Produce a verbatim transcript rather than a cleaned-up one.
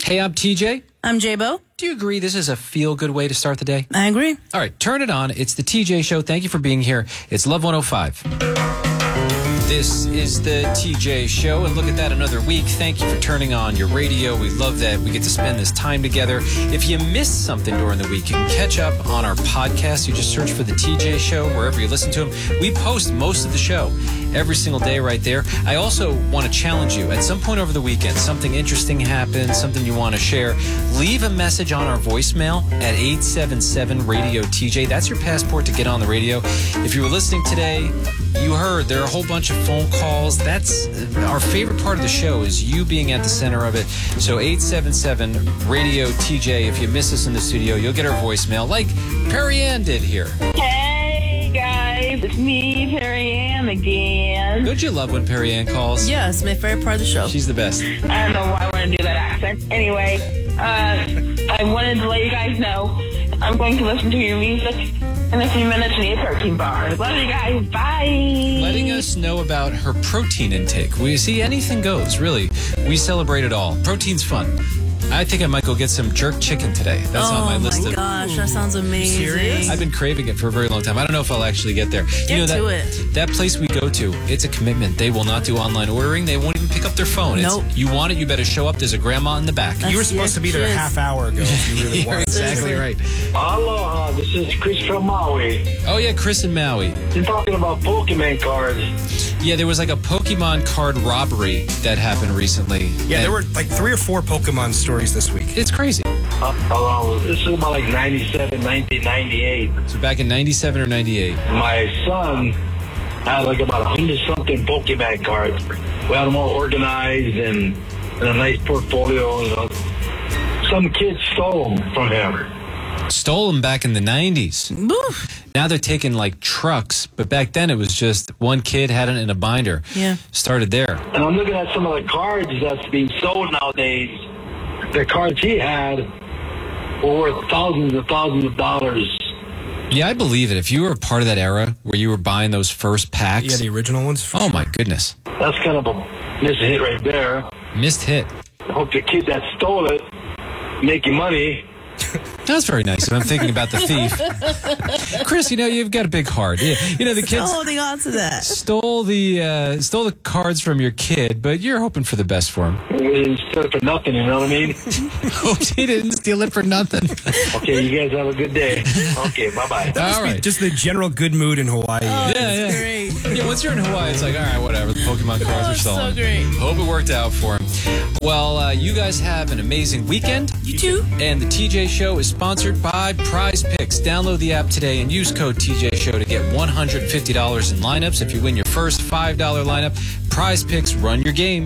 Hey, I'm T J. I'm J-Bo. Do you agree this is a feel-good way to start the day? I agree. All right, turn it on. It's the T J Show. Thank you for being here. It's Love one oh five. This is the T J Show, and look at that, another week. Thank you for turning on your radio. We love that we get to spend this time together. If you missed something during the week, you can catch up on our podcast. You just search for the T J Show wherever you listen to them. We post most of the show every single day right there. I also want to challenge you. At some point over the weekend, something interesting happened, something you want to share, leave a message on our voicemail at eight seven seven radio T J. That's your passport to get on the radio. If you were listening today, you heard there are a whole bunch of phone calls. That's our favorite part of the show, is you being at the center of it. So eight seven seven radio T J. If you miss us in the studio, you'll get our voicemail like Perry Ann did here. Hey guys, it's me, Perry Ann again. Don't you love when Perry Ann calls? Yeah, it's my favorite part of the show. She's the best. I don't know why I want to do that accent. Anyway, uh, I wanted to let you guys know I'm going to listen to your music in a few minutes and eat a protein bar. Love you guys. Bye. Letting us know about her protein intake. We see anything goes, really. We celebrate it all. Protein's fun. I think I might go get some jerk chicken today. That's oh on my list. Oh my of, gosh, that sounds amazing. Serious? I've been craving it for a very long time. I don't know if I'll actually get there. Get you know, that, to it. That place we go to, it's a commitment. They will not do online ordering. They won't even pick up their phone. Nope. It's, you want it, you better show up. There's a grandma in the back. That's You were supposed yes, to be there a yes. half hour ago if you really You're wanted. exactly right. Aloha, this is Chris from Maui. Oh, yeah, Chris and Maui. You're talking about Pokemon cards. Yeah, there was like a Pokemon card robbery that happened recently. Yeah, And there were like three or four Pokemon stories this week. It's crazy. Uh, uh, this is about like ninety-seven, nineteen ninety-eight. So back in ninety-seven or ninety-eight. My son had like about a hundred something Pokemon cards. We had them all organized and in a nice portfolio. You know. Some kids stole them from him. Stole them back in the nineties. Oof. Now they're taking like trucks, but back then it was just one kid had it in a binder. Yeah. Started there. And I'm looking at some of the cards that's being sold nowadays. The cards he had were worth thousands and thousands of dollars. Yeah, I believe it. If you were a part of that era where you were buying those first packs. Yeah, the original ones. for oh sure. my goodness. That's kind of a missed hit right there. Missed hit. I hope the kid that stole it making money. That's very nice. If I'm thinking about the thief. Chris, you know, you've got a big heart. You, you know, the Still kids holding on to that. stole the uh, stole the cards from your kid, but you're hoping for the best for him. Instead of for nothing, you know what I mean? Hope he didn't steal it for nothing. Okay, you guys have a good day. Okay, bye-bye. That must All be right. just the general good mood in Hawaii. Oh, Yeah, that's yeah. great. Yeah, once you're in Hawaii, it's like, all right, whatever. The Pokemon cards Oh, are stolen. so great. Hope it worked out for him. Well, uh, you guys have an amazing weekend. You too. And the T J Show is sponsored by Prize Picks. Download the app today and use code T J Show to get one hundred fifty dollars in lineups. If you win your first five dollar lineup, Prize Picks, run your game.